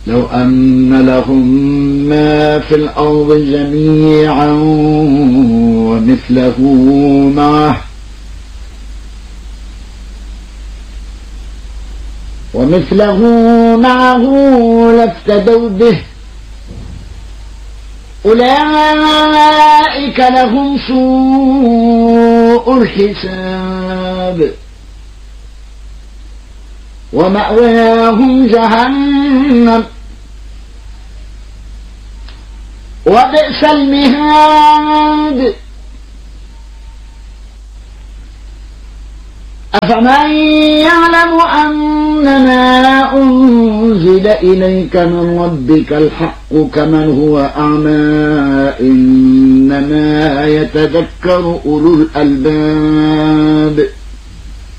لو أن لهم ما في الأرض جميعا ومثله معه لافتدوا به أولئك لهم سوء الحساب ومأواهم جهنم وبئس المهاد أفمن يعلم أنما أنزل إليك من ربك الحق كمن هو أعمى إنما يتذكر أولو الألباب